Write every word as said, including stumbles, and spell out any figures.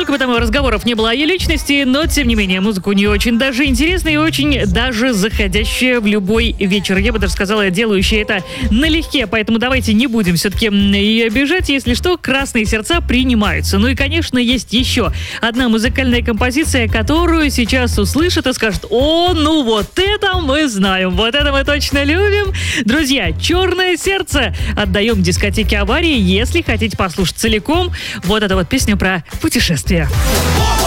сколько бы там разговоров не было о ее личности, но, тем не менее, музыка у нее очень даже интересная и очень даже заходящая в любой вечер. Я бы даже сказала, делающая это налегке, поэтому давайте не будем все-таки ее обижать. Если что, «Красные сердца» принимаются. Ну и, конечно, есть еще одна музыкальная композиция, которую сейчас услышат и скажут: о, ну вот это мы знаем, вот это мы точно любим. Друзья, «Черное сердце» отдаем дискотеке «Аварии». Если хотите послушать целиком, вот эта вот песня про путешествие.